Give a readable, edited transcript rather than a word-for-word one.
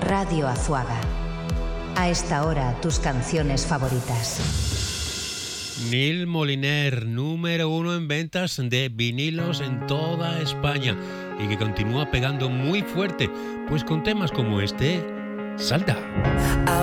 Radio Azuaga. A esta hora, tus canciones favoritas. Neil Moliner, número 1 en ventas de vinilos en toda España y que continúa pegando muy fuerte, pues con temas como este, Salta.